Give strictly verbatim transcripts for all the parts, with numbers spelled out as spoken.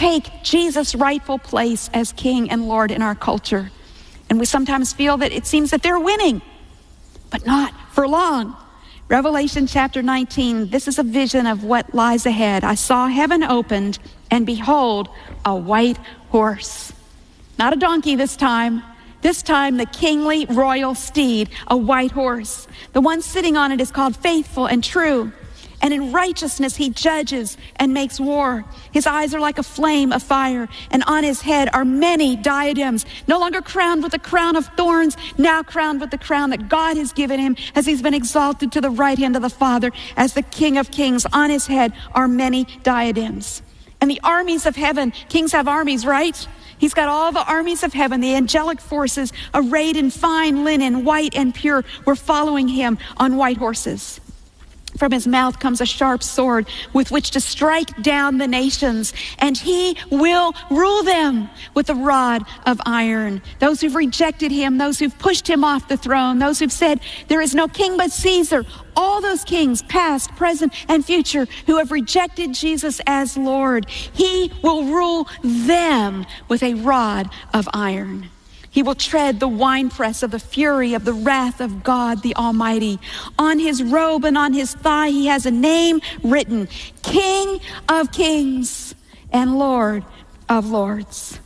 take Jesus' rightful place as King and Lord in our culture. And we sometimes feel that it seems that they're winning, but not for long. Revelation chapter nineteen, this is a vision of what lies ahead. I saw heaven opened, and behold, a white horse. Not a donkey this time. This time, the kingly royal steed, a white horse. The one sitting on it is called Faithful and True. And in righteousness he judges and makes war. His eyes are like a flame of fire, and on his head are many diadems, no longer crowned with a crown of thorns, now crowned with the crown that God has given him as he's been exalted to the right hand of the Father as the King of Kings. On his head are many diadems. And the armies of heaven, kings have armies, right? He's got all the armies of heaven, the angelic forces arrayed in fine linen, white and pure, were following him on white horses. From his mouth comes a sharp sword with which to strike down the nations, and he will rule them with a rod of iron. Those who've rejected him, those who've pushed him off the throne, those who've said there is no king but Caesar, all those kings, past, present, and future, who have rejected Jesus as Lord, he will rule them with a rod of iron. He will tread the winepress of the fury of the wrath of God the Almighty. On his robe and on his thigh he has a name written, King of Kings and Lord of Lords.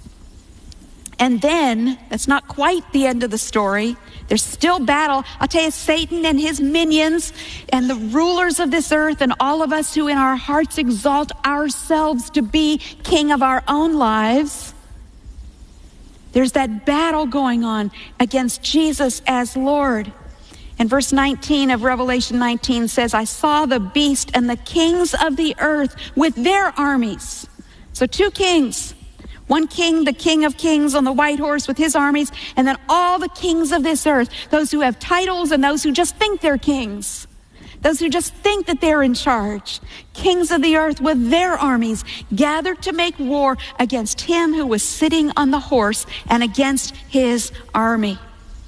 And then, that's not quite the end of the story. There's still battle. I'll tell you, Satan and his minions and the rulers of this earth and all of us who in our hearts exalt ourselves to be king of our own lives. There's that battle going on against Jesus as Lord. And verse nineteen of Revelation nineteen says, I saw the beast and the kings of the earth with their armies. So two kings. One king, the King of Kings on the white horse with his armies, and then all the kings of this earth, those who have titles and those who just think they're kings. Those who just think that they're in charge. Kings of the earth with their armies gathered to make war against him who was sitting on the horse and against his army.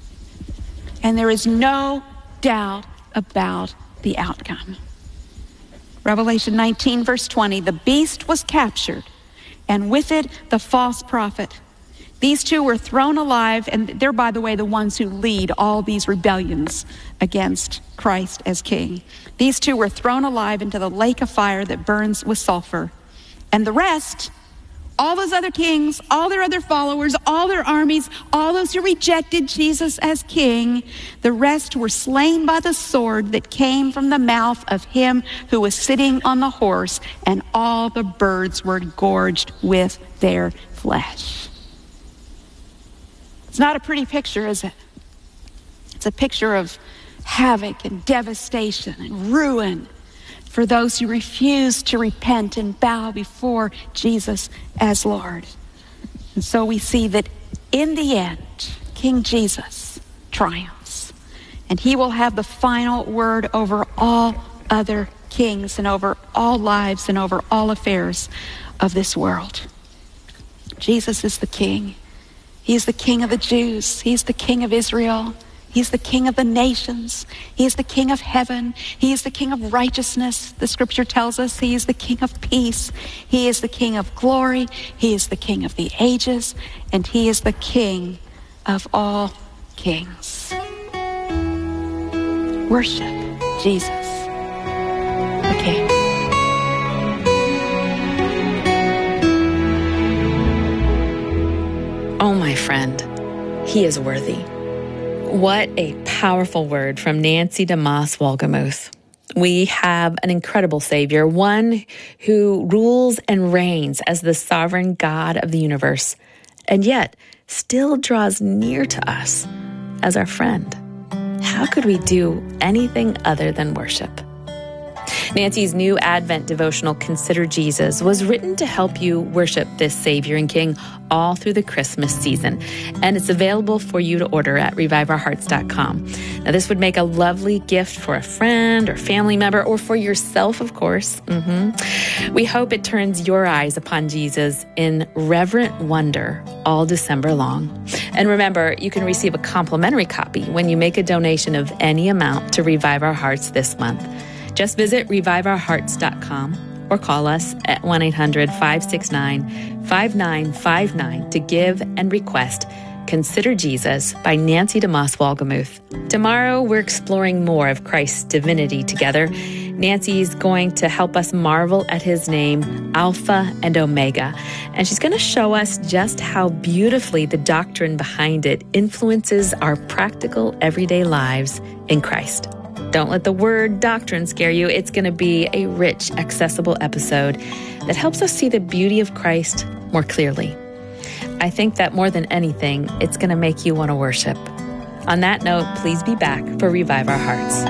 And there is no doubt about the outcome. Revelation nineteen verse twenty, the beast was captured, and with it the false prophet. These two were thrown alive, and they're, by the way, the ones who lead all these rebellions against Christ as king. These two were thrown alive into the lake of fire that burns with sulfur. And the rest, all those other kings, all their other followers, all their armies, all those who rejected Jesus as king, the rest were slain by the sword that came from the mouth of him who was sitting on the horse, and all the birds were gorged with their flesh. It's not a pretty picture, is it? It's a picture of havoc and devastation and ruin for those who refuse to repent and bow before Jesus as Lord. And so we see that in the end, King Jesus triumphs, and he will have the final word over all other kings and over all lives and over all affairs of this world. Jesus is the King. He's the King of the Jews. He's the King of Israel. He's the King of the nations. He is the King of heaven. He is the King of righteousness. The scripture tells us he is the King of peace. He is the King of glory. He is the King of the ages. And he is the King of all kings. Worship Jesus, the King. Oh, my friend, he is worthy. What a powerful word from Nancy DeMoss Wolgemuth. We have an incredible Savior, one who rules and reigns as the sovereign God of the universe, and yet still draws near to us as our friend. How could we do anything other than worship? Nancy's new Advent devotional, Consider Jesus, was written to help you worship this Savior and King all through the Christmas season. And it's available for you to order at revive our hearts dot com. Now, this would make a lovely gift for a friend or family member, or for yourself, of course. Mm-hmm. We hope it turns your eyes upon Jesus in reverent wonder all December long. And remember, you can receive a complimentary copy when you make a donation of any amount to Revive Our Hearts this month. Just visit revive our hearts dot com or call us at one eight hundred five six nine five nine five nine to give and request Consider Jesus by Nancy DeMoss Wolgemuth. Tomorrow, we're exploring more of Christ's divinity together. Nancy's going to help us marvel at his name, Alpha and Omega. And she's going to show us just how beautifully the doctrine behind it influences our practical, everyday lives in Christ. Don't let the word doctrine scare you. It's going to be a rich, accessible episode that helps us see the beauty of Christ more clearly. I think that more than anything, it's going to make you want to worship. On that note, please be back for Revive Our Hearts.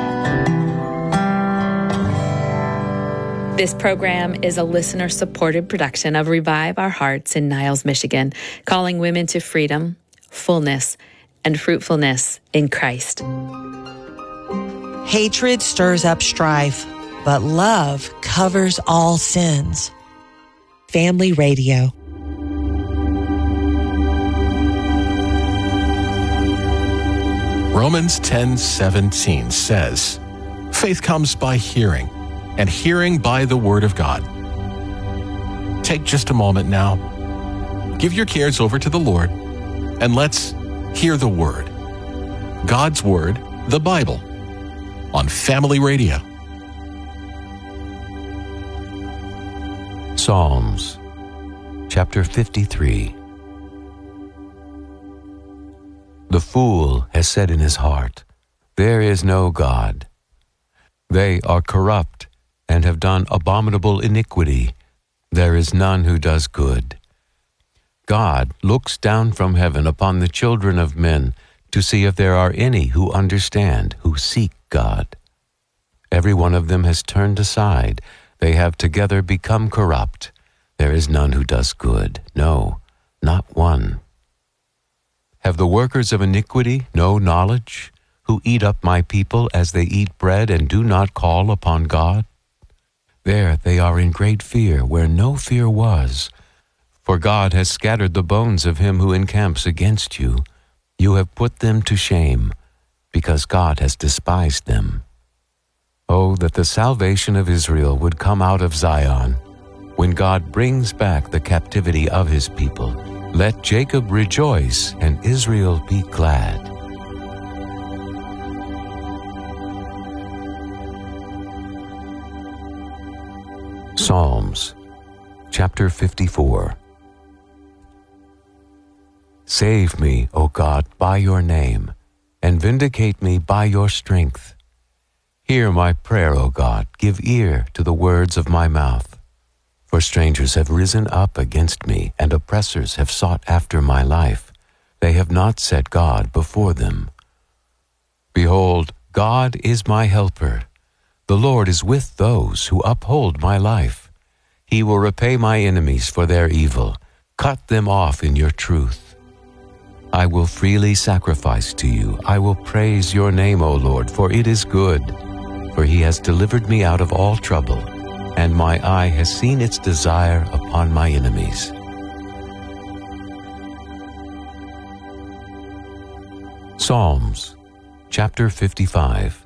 This program is a listener-supported production of Revive Our Hearts in Niles, Michigan, calling women to freedom, fullness, and fruitfulness in Christ. Hatred stirs up strife, but love covers all sins. Family Radio. Romans ten seventeen says, faith comes by hearing, and hearing by the Word of God. Take just a moment now. Give your cares over to the Lord, and let's hear the Word. God's Word, the Bible, on Family Radio. Psalms, chapter fifty-three. The fool has said in his heart, there is no God. They are corrupt and have done abominable iniquity. There is none who does good. God looks down from heaven upon the children of men to see if there are any who understand, who seek God. Every one of them has turned aside. They have together become corrupt. There is none who does good. No, not one. Have the workers of iniquity no knowledge, who eat up my people as they eat bread and do not call upon God? There they are in great fear, where no fear was. For God has scattered the bones of him who encamps against you. You have put them to shame, because God has despised them. Oh, that the salvation of Israel would come out of Zion, when God brings back the captivity of his people. Let Jacob rejoice and Israel be glad. Psalms, chapter fifty-four. Save me, O God, by your name, and vindicate me by your strength. Hear my prayer, O God, give ear to the words of my mouth. For strangers have risen up against me, and oppressors have sought after my life. They have not set God before them. Behold, God is my helper. The Lord is with those who uphold my life. He will repay my enemies for their evil. Cut them off in your truth. I will freely sacrifice to you. I will praise your name, O Lord, for it is good. For he has delivered me out of all trouble, and my eye has seen its desire upon my enemies. Psalms, chapter fifty-five.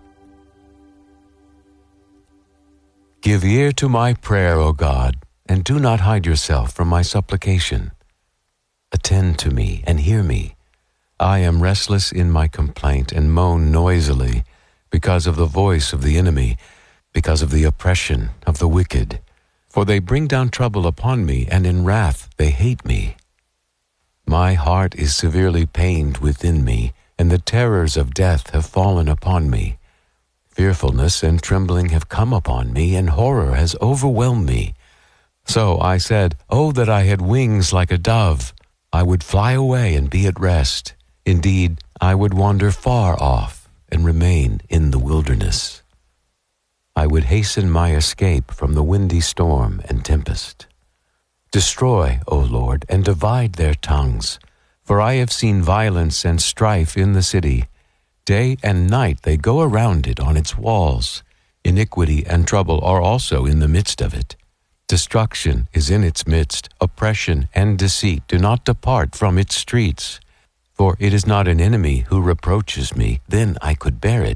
Give ear to my prayer, O God, and do not hide yourself from my supplication. Attend to me and hear me. I am restless in my complaint and moan noisily because of the voice of the enemy, because of the oppression of the wicked. For they bring down trouble upon me, and in wrath they hate me. My heart is severely pained within me, and the terrors of death have fallen upon me. Fearfulness and trembling have come upon me, and horror has overwhelmed me. So I said, Oh, that I had wings like a dove! I would fly away and be at rest. Indeed, I would wander far off and remain in the wilderness. I would hasten my escape from the windy storm and tempest. Destroy, O Lord, and divide their tongues, for I have seen violence and strife in the city. Day and night they go around it on its walls. Iniquity and trouble are also in the midst of it. Destruction is in its midst. Oppression and deceit do not depart from its streets. For it is not an enemy who reproaches me, then I could bear it.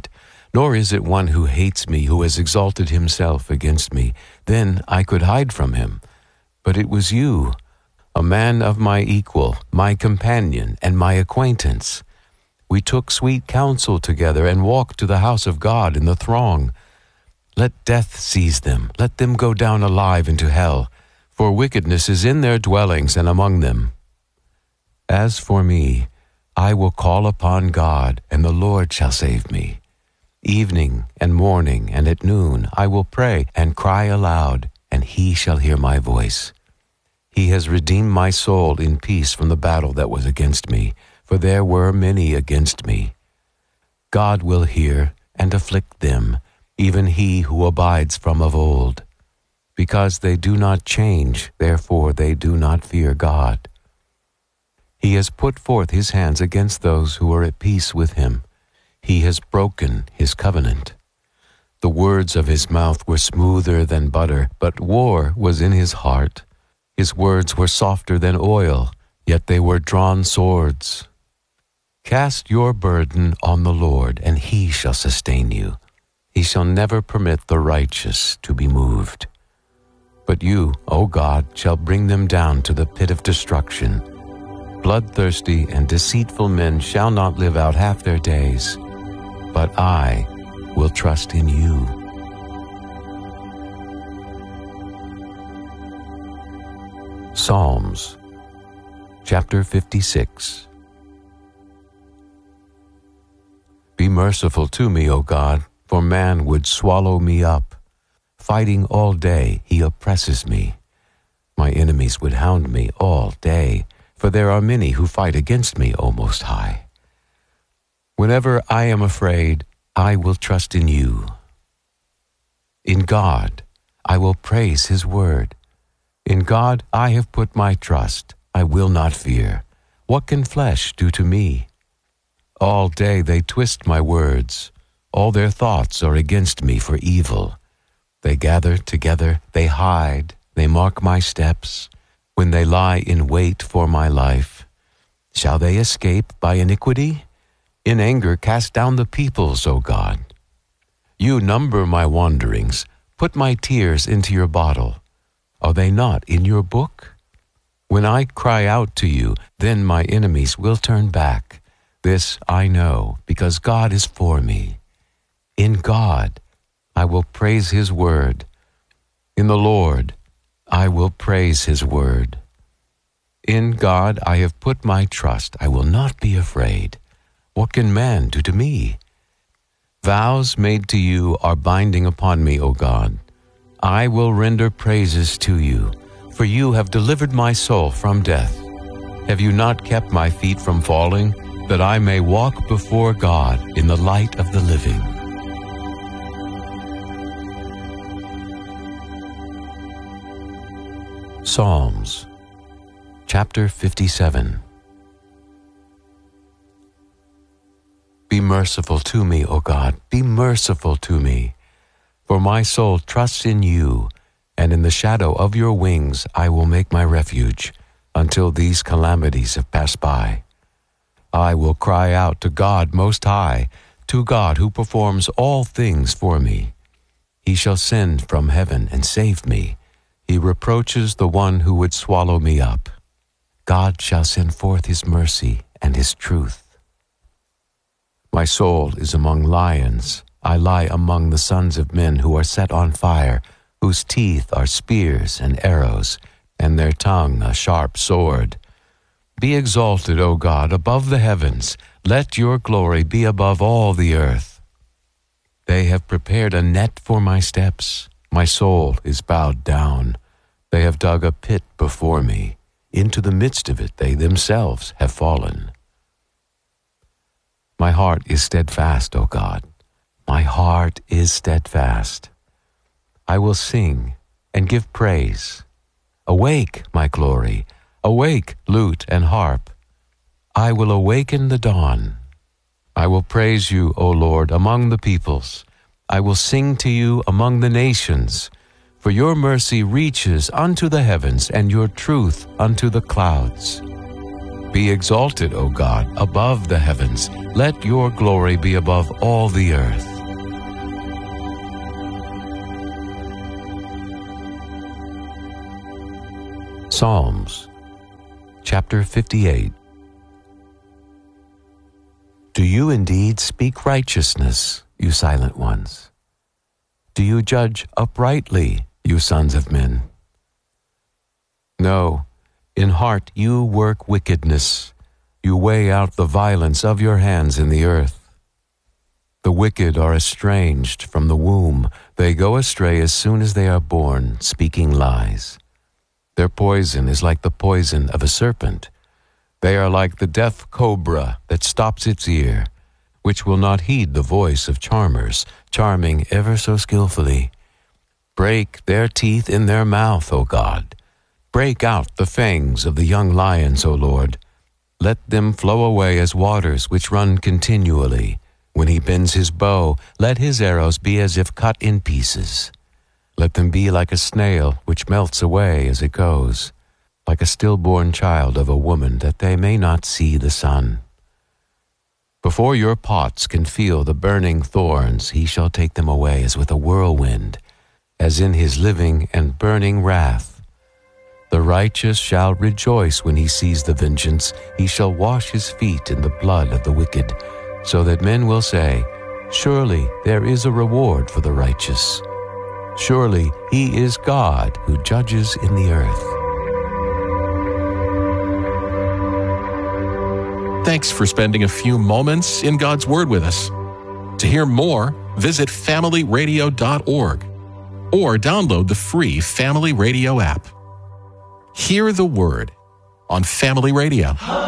nor is it one who hates me who has exalted himself against me. Then I could hide from him. But it was you, a man of my equal, my companion, and my acquaintance. We took sweet counsel together and walked to the house of God in the throng. Let death seize them. Let them go down alive into hell, for wickedness is in their dwellings and among them. As for me, I will call upon God, and the Lord shall save me. Evening and morning and at noon I will pray and cry aloud, and he shall hear my voice. He has redeemed my soul in peace from the battle that was against me, for there were many against me. God will hear and afflict them, even he who abides from of old. Because they do not change, therefore they do not fear God. He has put forth his hands against those who are at peace with him. He has broken his covenant. The words of his mouth were smoother than butter, but war was in his heart. His words were softer than oil, yet they were drawn swords. Cast your burden on the Lord, and he shall sustain you. He shall never permit the righteous to be moved. But you, O God, shall bring them down to the pit of destruction. Bloodthirsty and deceitful men shall not live out half their days, but I will trust in you. Psalms, chapter fifty-six. Be merciful to me, O God, for man would swallow me up. Fighting all day, he oppresses me. My enemies would hound me all day, for there are many who fight against me, O Most High. Whenever I am afraid, I will trust in you. In God, I will praise his word. In God, I have put my trust. I will not fear. What can flesh do to me? All day they twist my words. All their thoughts are against me for evil. They gather together, they hide, they mark my steps. When they lie in wait for my life, shall they escape by iniquity? In anger cast down the peoples, O God. You number my wanderings. Put my tears into your bottle. Are they not in your book? When I cry out to you, then my enemies will turn back. This I know, because God is for me. In God, I will praise his word. In the Lord, I will praise his word. In God I have put my trust. I will not be afraid. What can man do to me? Vows made to you are binding upon me, O God. I will render praises to you, for you have delivered my soul from death. Have you not kept my feet from falling, that I may walk before God in the light of the living? Psalms, chapter fifty-seven. Be merciful to me, O God, be merciful to me. For my soul trusts in you, and in the shadow of your wings I will make my refuge, until these calamities have passed by. I will cry out to God Most High, to God who performs all things for me. He shall send from heaven and save me. He reproaches the one who would swallow me up. God shall send forth his mercy and his truth. My soul is among lions. I lie among the sons of men who are set on fire, whose teeth are spears and arrows, and their tongue a sharp sword. Be exalted, O God, above the heavens. Let your glory be above all the earth. They have prepared a net for my steps. My soul is bowed down. They have dug a pit before me. Into the midst of it they themselves have fallen. My heart is steadfast, O God. My heart is steadfast. I will sing and give praise. Awake, my glory. Awake, lute and harp. I will awaken the dawn. I will praise you, O Lord, among the peoples. I will sing to you among the nations. For your mercy reaches unto the heavens, and your truth unto the clouds. Be exalted, O God, above the heavens. Let your glory be above all the earth. Psalms, chapter fifty-eight. Do you indeed speak righteousness, you silent ones? Do you judge uprightly, you sons of men? No, in heart you work wickedness. You weigh out the violence of your hands in the earth. The wicked are estranged from the womb. They go astray as soon as they are born, speaking lies. Their poison is like the poison of a serpent. They are like the deaf cobra that stops its ear, which will not heed the voice of charmers, charming ever so skillfully. Break their teeth in their mouth, O God. Break out the fangs of the young lions, O Lord. Let them flow away as waters which run continually. When he bends his bow, let his arrows be as if cut in pieces. Let them be like a snail which melts away as it goes, like a stillborn child of a woman, that they may not see the sun. Before your pots can feel the burning thorns, he shall take them away as with a whirlwind, as in his living and burning wrath. The righteous shall rejoice when he sees the vengeance. He shall wash his feet in the blood of the wicked, so that men will say, surely there is a reward for the righteous. Surely he is God who judges in the earth. Thanks for spending a few moments in God's Word with us. To hear more, visit family radio dot org or download the free Family Radio app. Hear the Word on Family Radio.